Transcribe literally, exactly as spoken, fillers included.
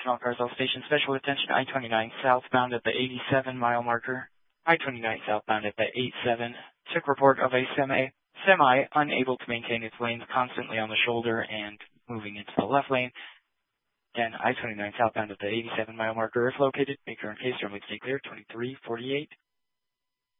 All cars, all stations, special attention, I twenty-nine southbound at the eighty-seven mile marker. I twenty-nine southbound at the eighty-seven. Took report of a semi, semi unable to maintain its lanes, constantly on the shoulder and moving into the left lane. Again, I twenty-nine southbound at the eighty-seven mile marker, if located, make your own case, runway stay clear, twenty-three forty-eight.